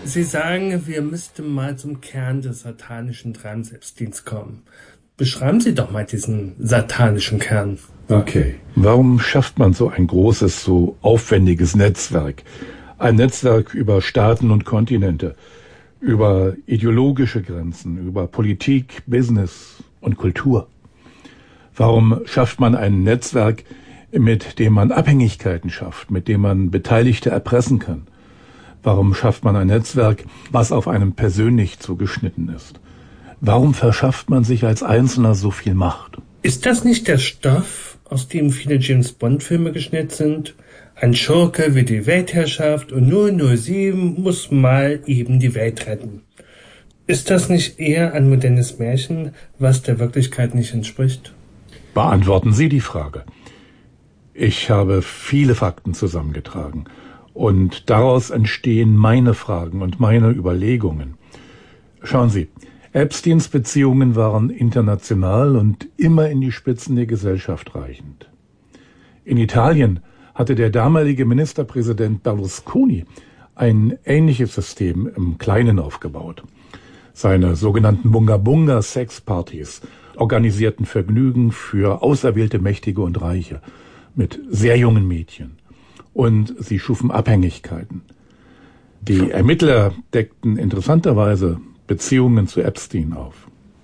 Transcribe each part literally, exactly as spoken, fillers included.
Sie sagen, wir müssten mal zum Kern des satanischen Treibens Epsteins kommen. Beschreiben Sie doch mal diesen satanischen Kern. Okay. Warum schafft man so ein großes, so aufwendiges Netzwerk? Ein Netzwerk über Staaten und Kontinente, über ideologische Grenzen, über Politik, Business und Kultur. Warum schafft man ein Netzwerk, mit dem man Abhängigkeiten schafft, mit dem man Beteiligte erpressen kann? Warum schafft man ein Netzwerk, was auf einem persönlich zugeschnitten ist? Warum verschafft man sich als Einzelner so viel Macht? Ist das nicht der Stoff, aus dem viele James-Bond-Filme geschnitten sind? Ein Schurke will die Weltherrschaft und null null sieben muss mal eben die Welt retten. Ist das nicht eher ein modernes Märchen, was der Wirklichkeit nicht entspricht? Beantworten Sie die Frage. Ich habe viele Fakten zusammengetragen und daraus entstehen meine Fragen und meine Überlegungen. Schauen Sie, Epsteins Beziehungen waren international und immer in die Spitzen der Gesellschaft reichend. In Italien hatte der damalige Ministerpräsident Berlusconi ein ähnliches System im Kleinen aufgebaut. Seine sogenannten Bunga-Bunga-Sexpartys organisierten Vergnügen für auserwählte Mächtige und Reiche mit sehr jungen Mädchen. Und sie schufen Abhängigkeiten. Die Ermittler deckten interessanterweise Beziehungen zu Epstein auf.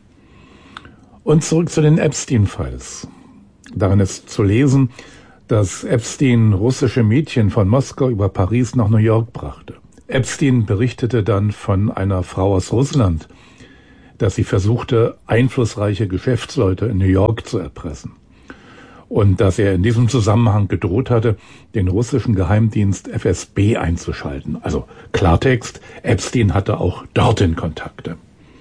Und zurück zu den Epstein-Files. Darin ist zu lesen, dass Epstein russische Mädchen von Moskau über Paris nach New York brachte. Epstein berichtete dann von einer Frau aus Russland, dass sie versuchte, einflussreiche Geschäftsleute in New York zu erpressen. Und dass er in diesem Zusammenhang gedroht hatte, den russischen Geheimdienst F S B einzuschalten. Also Klartext, Epstein hatte auch dorthin Kontakte.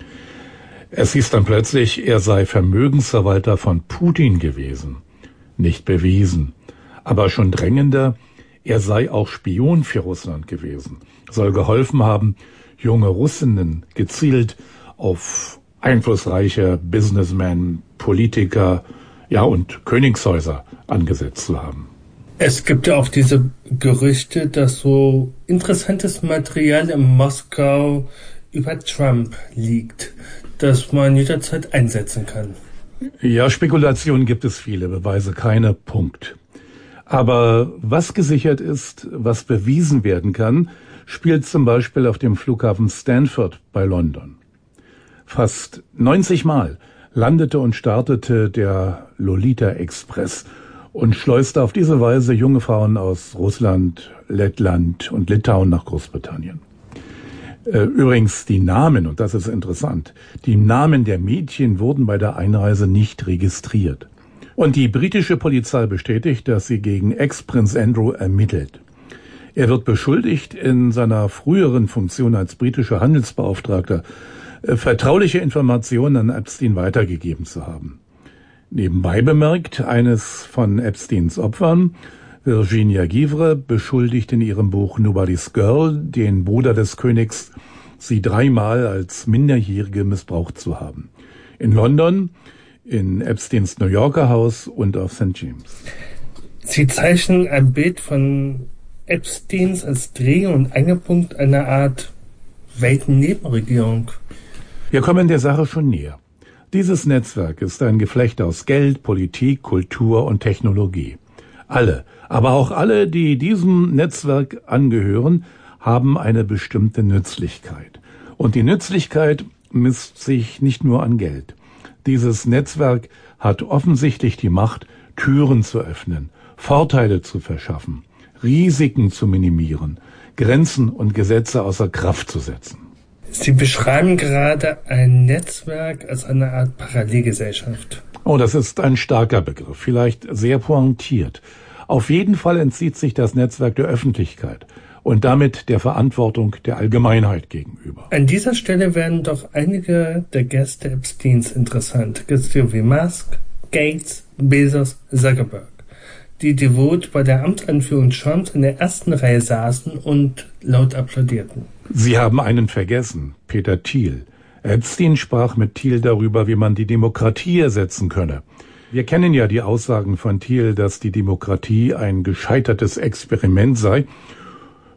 Es hieß dann plötzlich, er sei Vermögensverwalter von Putin gewesen. Nicht bewiesen. Aber schon drängender, er sei auch Spion für Russland gewesen. Soll geholfen haben, junge Russinnen gezielt auf einflussreiche Businessmen, Politiker, ja und Königshäuser angesetzt zu haben. Es gibt ja auch diese Gerüchte, dass so interessantes Material in Moskau über Trump liegt, das man jederzeit einsetzen kann. Ja, Spekulationen gibt es viele, Beweise keine, Punkt. Aber was gesichert ist, was bewiesen werden kann, spielt zum Beispiel auf dem Flughafen Stanford bei London. Fast neunzig Mal landete und startete der Lolita Express und schleuste auf diese Weise junge Frauen aus Russland, Lettland und Litauen nach Großbritannien. Übrigens die Namen, und das ist interessant, die Namen der Mädchen wurden bei der Einreise nicht registriert. Und die britische Polizei bestätigt, dass sie gegen Ex-Prinz Andrew ermittelt. Er wird beschuldigt, in seiner früheren Funktion als britischer Handelsbeauftragter vertrauliche Informationen an Epstein weitergegeben zu haben. Nebenbei bemerkt, eines von Epsteins Opfern, Virginia Givre, beschuldigt in ihrem Buch Nobody's Girl den Bruder des Königs, sie dreimal als Minderjährige missbraucht zu haben. In London, in Epsteins New Yorker Haus und auf Sankt James. Sie zeichnen ein Bild von Epsteins als Dreh- und Angelpunkt einer Art Weltennebenregierung. Wir kommen der Sache schon näher. Dieses Netzwerk ist ein Geflecht aus Geld, Politik, Kultur und Technologie. Alle, aber auch alle, die diesem Netzwerk angehören, haben eine bestimmte Nützlichkeit. Und die Nützlichkeit misst sich nicht nur an Geld. Dieses Netzwerk hat offensichtlich die Macht, Türen zu öffnen, Vorteile zu verschaffen, Risiken zu minimieren, Grenzen und Gesetze außer Kraft zu setzen. Sie beschreiben gerade ein Netzwerk als eine Art Parallelgesellschaft. Oh, das ist ein starker Begriff, vielleicht sehr pointiert. Auf jeden Fall entzieht sich das Netzwerk der Öffentlichkeit und damit der Verantwortung der Allgemeinheit gegenüber. An dieser Stelle werden doch einige der Gäste Epsteins interessant. Gäste wie Musk, Gates, Bezos, Zuckerberg, die devot bei der Amtsanführung Trumps in der ersten Reihe saßen und laut applaudierten. Sie haben einen vergessen, Peter Thiel. Epstein sprach mit Thiel darüber, wie man die Demokratie ersetzen könne. Wir kennen ja die Aussagen von Thiel, dass die Demokratie ein gescheitertes Experiment sei.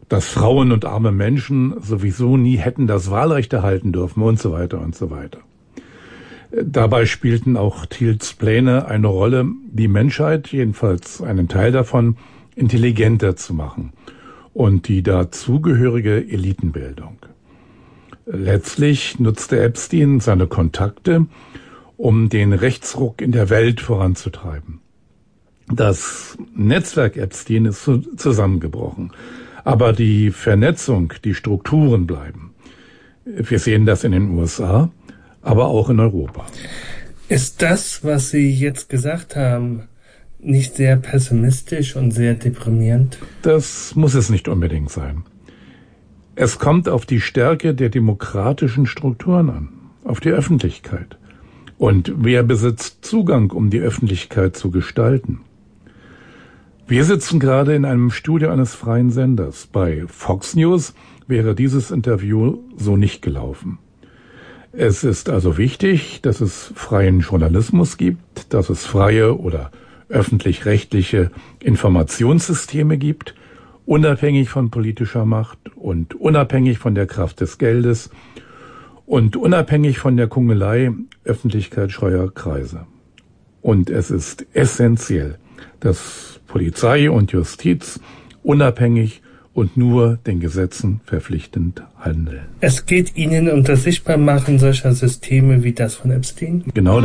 dass Frauen und arme Menschen sowieso nie hätten das Wahlrecht erhalten dürfen und so weiter und so weiter. Dabei spielten auch Thiels Pläne eine Rolle, die Menschheit, jedenfalls einen Teil davon, intelligenter zu machen und die dazugehörige Elitenbildung. Letztlich nutzte Epstein seine Kontakte, um den Rechtsruck in der Welt voranzutreiben. Das Netzwerk Epstein ist zusammengebrochen, aber die Vernetzung, die Strukturen bleiben. Wir sehen das in den U S A, aber auch in Europa. Ist das, was Sie jetzt gesagt haben, nicht sehr pessimistisch und sehr deprimierend? Das muss es nicht unbedingt sein. Es kommt auf die Stärke der demokratischen Strukturen an, auf die Öffentlichkeit. Und wer besitzt Zugang, um die Öffentlichkeit zu gestalten? Wir sitzen gerade in einem Studio eines freien Senders. Bei Fox News wäre dieses Interview so nicht gelaufen. Es ist also wichtig, dass es freien Journalismus gibt, dass es freie oder öffentlich-rechtliche Informationssysteme gibt, unabhängig von politischer Macht und unabhängig von der Kraft des Geldes und unabhängig von der Kungelei öffentlichkeitsscheuer Kreise. Und es ist essentiell, dass Polizei und Justiz unabhängig und nur den Gesetzen verpflichtend handeln. Es geht Ihnen um das Sichtbarmachen solcher Systeme wie das von Epstein? Genau.